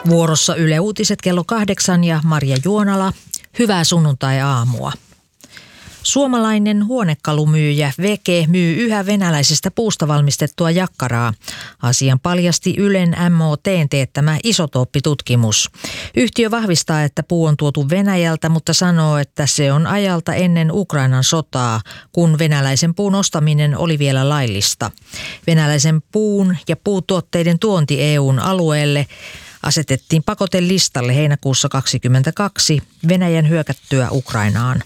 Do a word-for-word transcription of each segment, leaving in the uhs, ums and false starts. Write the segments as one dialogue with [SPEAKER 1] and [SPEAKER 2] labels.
[SPEAKER 1] Vuorossa Yle Uutiset kello kahdeksan ja Marja Juonala. Hyvää sunnuntai-aamua. Suomalainen huonekalumyyjä Veke myy yhä venäläisestä puusta valmistettua jakkaraa. Asian paljasti Ylen M O T:n teettämä isotooppitutkimus. Yhtiö vahvistaa, että puu on tuotu Venäjältä, mutta sanoo, että se on ajalta ennen Ukrainan sotaa, kun venäläisen puun ostaminen oli vielä laillista. Venäläisen puun ja puutuotteiden tuonti E U:n alueelle asetettiin pakotelistalle heinäkuussa kaksikymmentäkaksi Venäjän hyökättyä Ukrainaan.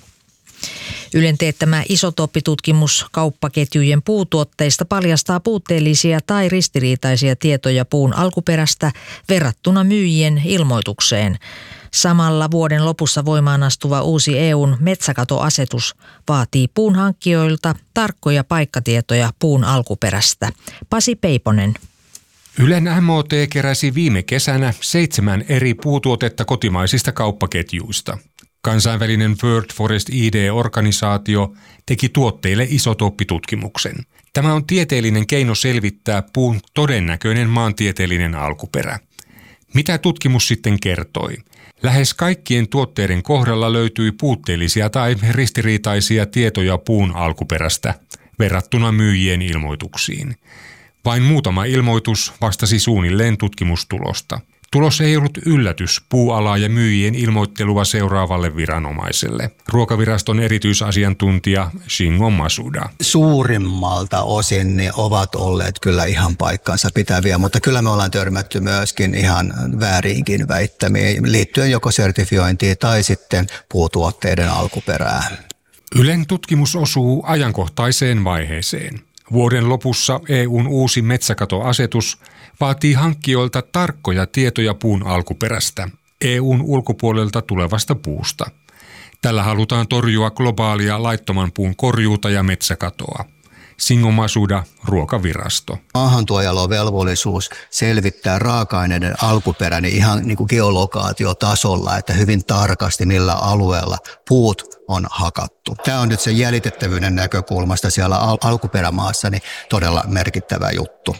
[SPEAKER 1] Ylen teettämä isotooppitutkimus kauppaketjujen puutuotteista paljastaa puutteellisia tai ristiriitaisia tietoja puun alkuperästä verrattuna myyjien ilmoitukseen. Samalla vuoden lopussa voimaan astuva uusi E U:n metsäkatoasetus vaatii puun hankkijoilta tarkkoja paikkatietoja puun alkuperästä. Pasi Peiponen.
[SPEAKER 2] Ylen M O T keräsi viime kesänä seitsemän eri puutuotetta kotimaisista kauppaketjuista. Kansainvälinen World Forest I D-organisaatio teki tuotteille isotooppitutkimuksen. Tämä on tieteellinen keino selvittää puun todennäköinen maantieteellinen alkuperä. Mitä tutkimus sitten kertoi? Lähes kaikkien tuotteiden kohdalla löytyi puutteellisia tai ristiriitaisia tietoja puun alkuperästä verrattuna myyjien ilmoituksiin. Vain muutama ilmoitus vastasi suunnilleen tutkimustulosta. Tulos ei ollut yllätys puualaa ja myyjien ilmoittelua seuraavalle viranomaiselle. Ruokaviraston erityisasiantuntija Shingo Masuda.
[SPEAKER 3] Suurimmalta osin ne ovat olleet kyllä ihan paikkansa pitäviä, mutta kyllä me ollaan törmätty myöskin ihan vääriinkin väittämiin liittyen joko sertifiointiin tai sitten puutuotteiden alkuperään.
[SPEAKER 2] Ylen tutkimus osuu ajankohtaiseen vaiheeseen. Vuoden lopussa E U:n uusi metsäkatoasetus vaatii hankkijoilta tarkkoja tietoja puun alkuperästä, E U:n ulkopuolelta tulevasta puusta. Tällä halutaan torjua globaalia laittoman puun korjuuta ja metsäkatoa. Shingo Masuda, Ruokavirasto.
[SPEAKER 3] Maahantuojalla on velvollisuus selvittää raaka-aineiden alkuperä niin ihan niin kuin geolokaatiotasolla, että hyvin tarkasti millä alueella puut on hakattu. Tämä on nyt se jäljitettävyyden näkökulmasta siellä al- alkuperämaassa niin todella merkittävä juttu.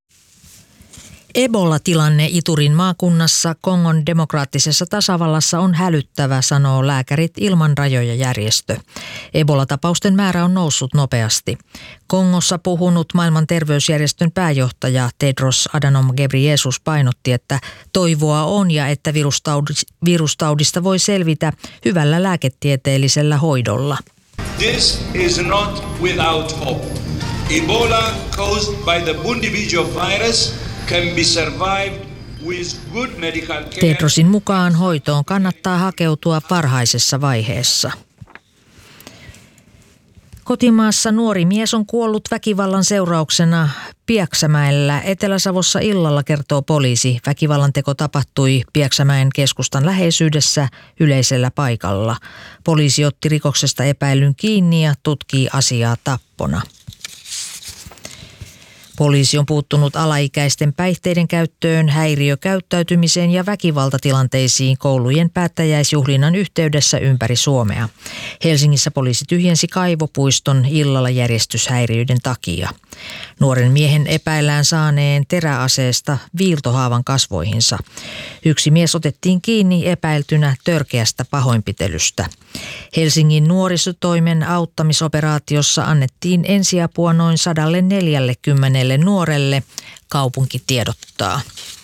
[SPEAKER 1] Ebola-tilanne Iturin maakunnassa Kongon demokraattisessa tasavallassa on hälyttävä, sanoo Lääkärit ilman rajoja -järjestö. Ebola-tapausten määrä on noussut nopeasti. Kongossa puhunut maailman terveysjärjestön pääjohtaja Tedros Adhanom Ghebreyesus painotti, että toivoa on ja että virustaudista voi selvitä hyvällä lääketieteellisellä hoidolla.
[SPEAKER 4] This is not without hope. Ebola caused by the Bundibugyo virus can be survived with good medical care.
[SPEAKER 1] Tedrosin mukaan hoitoon kannattaa hakeutua varhaisessa vaiheessa. Kotimaassa nuori mies on kuollut väkivallan seurauksena Pieksämäellä Etelä-Savossa illalla, kertoo poliisi. Väkivallan teko tapahtui Pieksämäen keskustan läheisyydessä yleisellä paikalla. Poliisi otti rikoksesta epäillyn kiinni ja tutkii asiaa tappona. Poliisi on puuttunut alaikäisten päihteiden käyttöön, häiriökäyttäytymiseen ja väkivaltatilanteisiin koulujen päättäjäisjuhlinnan yhteydessä ympäri Suomea. Helsingissä poliisi tyhjensi kaivopuiston illalla järjestyshäiriöiden takia. Nuoren miehen epäillään saaneen teräaseesta viiltohaavan kasvoihinsa. Yksi mies otettiin kiinni epäiltynä törkeästä pahoinpitelystä. Helsingin nuorisotoimen auttamisoperaatiossa annettiin ensiapua noin sata neljäkymmentä nuorelle, kaupunki tiedottaa.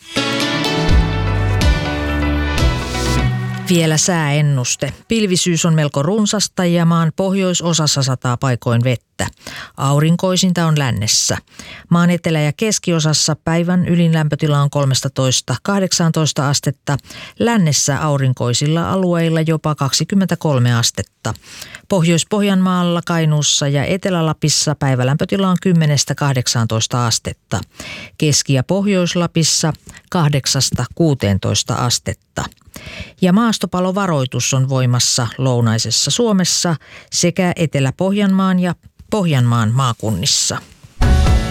[SPEAKER 1] Vielä sääennuste. Pilvisyys on melko runsasta ja maan pohjoisosassa sataa paikoin vettä. Aurinkoisinta on lännessä. Maan etelä- ja keskiosassa päivän ylin lämpötila on kolmetoista kahdeksantoista astetta. Lännessä aurinkoisilla alueilla jopa kaksikymmentäkolme astetta. Pohjois-Pohjanmaalla, Kainuussa ja Etelä-Lapissa päivälämpötila on kymmenestä kahdeksaantoista astetta. Keski- ja Pohjois-Lapissa kahdeksasta kuuteentoista astetta. Ja maastopalovaroitus on voimassa lounaisessa Suomessa sekä Etelä-Pohjanmaan ja Pohjanmaan maakunnissa.